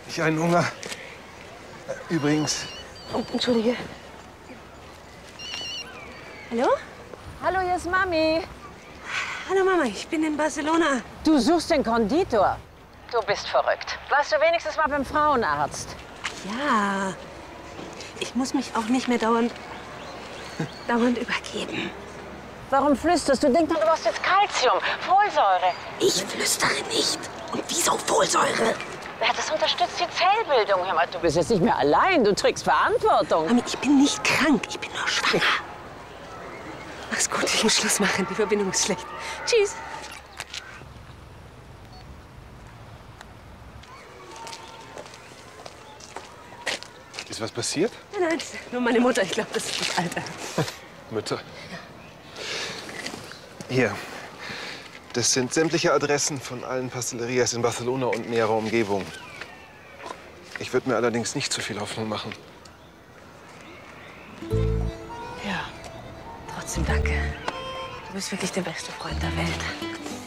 Ich einen Hunger. Übrigens. Oh, entschuldige. Hallo? Hallo, hier ist Mami. Hallo Mama, ich bin in Barcelona. Du suchst den Konditor. Du bist verrückt. Warst du wenigstens mal beim Frauenarzt? Ja, ich muss mich auch nicht mehr dauernd übergeben. Warum flüsterst du? Denk doch, du brauchst jetzt Kalzium, Folsäure. Ich flüstere nicht. Und wieso Folsäure? Ja, das unterstützt die Zellbildung. Hör mal, du bist jetzt nicht mehr allein. Du trägst Verantwortung. Mami, ich bin nicht krank. Ich bin nur schwanger. Mach's gut, ich muss Schluss machen. Die Verbindung ist schlecht. Tschüss. Ist was passiert? Nein, nein, nur meine Mutter. Ich glaube, das ist das Alter. Mütter. Hier. Das sind sämtliche Adressen von allen Pastelerías in Barcelona und näherer Umgebung. Ich würde mir allerdings nicht zu viel Hoffnung machen. Ja, trotzdem danke. Du bist wirklich der beste Freund der Welt.